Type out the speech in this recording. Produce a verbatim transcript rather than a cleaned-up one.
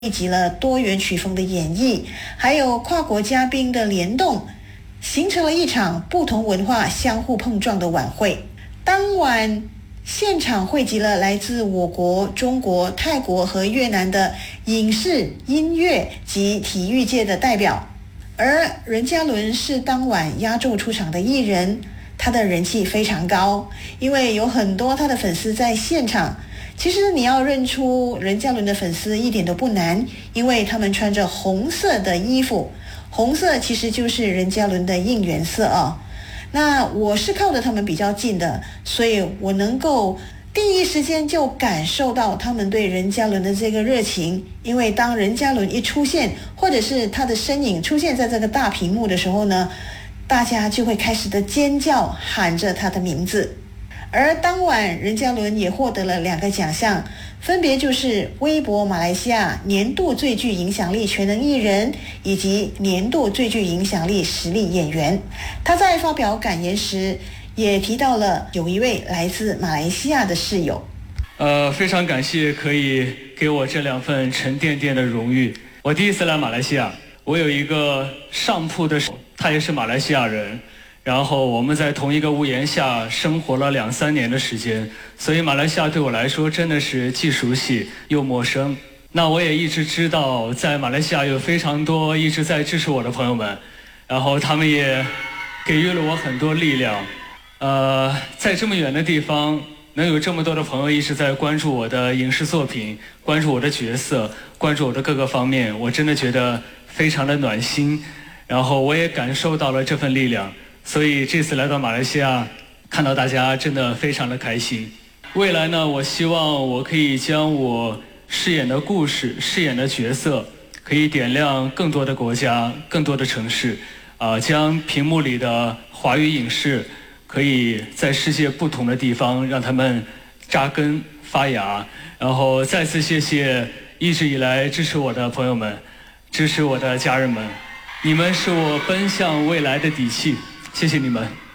汇集了多元曲风的演绎，还有跨国嘉宾的联动，形成了一场不同文化相互碰撞的晚会。当晚现场汇集了来自我国、中国、泰国和越南的影视、音乐及体育界的代表，而任嘉伦是当晚压轴出场的艺人，他的人气非常高，因为有很多他的粉丝在现场。其实你要认出任嘉伦的粉丝一点都不难，因为他们穿着红色的衣服，红色其实就是任嘉伦的应援色啊。那我是靠着他们比较近的，所以我能够第一时间就感受到他们对任嘉伦的这个热情。因为当任嘉伦一出现，或者是他的身影出现在这个大屏幕的时候呢，大家就会开始的尖叫，喊着他的名字。而当晚任嘉伦也获得了两个奖项，分别就是微博马来西亚年度最具影响力全能艺人以及年度最具影响力实力演员。他在发表感言时也提到了有一位来自马来西亚的室友， 呃，非常感谢可以给我这两份沉甸甸的荣誉。我第一次来马来西亚，我有一个上铺的手，他也是马来西亚人，然后我们在同一个屋檐下生活了两三年的时间，所以马来西亚对我来说真的是既熟悉又陌生。那我也一直知道在马来西亚有非常多一直在支持我的朋友们，然后他们也给予了我很多力量。呃，在这么远的地方能有这么多的朋友一直在关注我的影视作品，关注我的角色，关注我的各个方面，我真的觉得非常的暖心，然后我也感受到了这份力量。所以这次来到马来西亚，看到大家真的非常的开心。未来呢，我希望我可以将我饰演的故事、饰演的角色，可以点亮更多的国家、更多的城市，啊、呃，将屏幕里的华语影视，可以在世界不同的地方让他们扎根发芽。然后再次谢谢一直以来支持我的朋友们，支持我的家人们，你们是我奔向未来的底气。谢谢你们。